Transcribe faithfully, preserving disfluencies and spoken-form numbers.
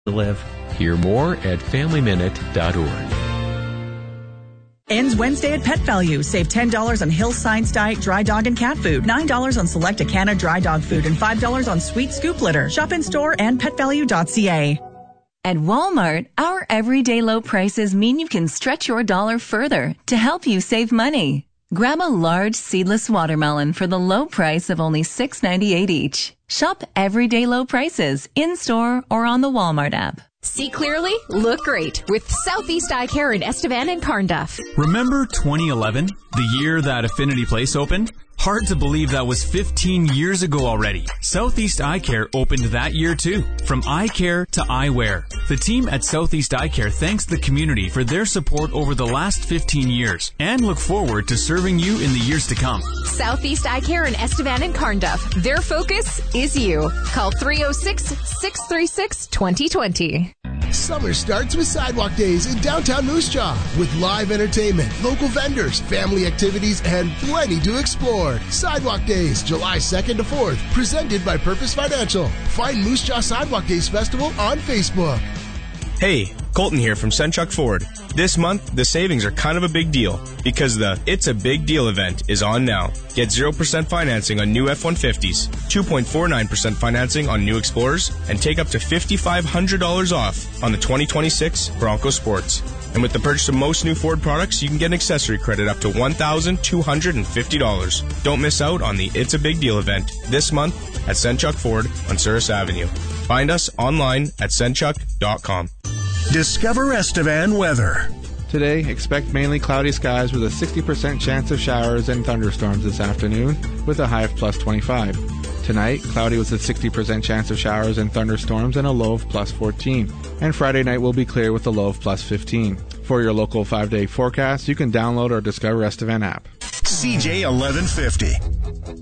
to live. Hear more at family minute dot org. Ends Wednesday at Pet Value. Save ten dollars on Hill's Science Diet dry dog and cat food, nine dollars on select Acana dry dog food, and five dollars on Sweet Scoop litter. Shop in store and pet value dot c a. At Walmart, our everyday low prices mean you can stretch your dollar further to help you save money. Grab a large seedless watermelon for the low price of only six ninety-eight each. Shop everyday low prices in-store or on the Walmart app. See clearly, look great with Southeast Eye Care in Estevan and Carnduff. Remember twenty eleven, the year that Affinity Place opened? Hard to believe that was fifteen years ago already. Southeast Eye Care opened that year too. From eye care to eyewear. The team at Southeast Eye Care thanks the community for their support over the last fifteen years and look forward to serving you in the years to come. Southeast Eye Care in Estevan and Carnduff. Their focus is you. Call three oh six, six three six, two oh two oh. Summer starts with Sidewalk Days in downtown Moose Jaw with live entertainment, local vendors, family activities, and plenty to explore. Sidewalk Days, July second to fourth, presented by Purpose Financial. Find Moose Jaw Sidewalk Days Festival on Facebook. Hey, Colton here from Senchuk Ford. This month, the savings are kind of a big deal because the It's a Big Deal event is on now. Get zero percent financing on new F one fifties, two point four nine percent financing on new Explorers, and take up to five thousand five hundred dollars off on the twenty twenty-six Bronco Sports. And with the purchase of most new Ford products, you can get an accessory credit up to one thousand two hundred fifty dollars. Don't miss out on the It's a Big Deal event this month at Senchuk Ford on Souris Avenue. Find us online at senchuk dot com. Discover Estevan weather. Today, expect mainly cloudy skies with a sixty percent chance of showers and thunderstorms this afternoon with a high of plus twenty-five. Tonight, cloudy with a sixty percent chance of showers and thunderstorms and a low of plus fourteen. And Friday night will be clear with a low of plus fifteen. For your local five-day forecast, you can download our Discover Estevan app. C J eleven fifty.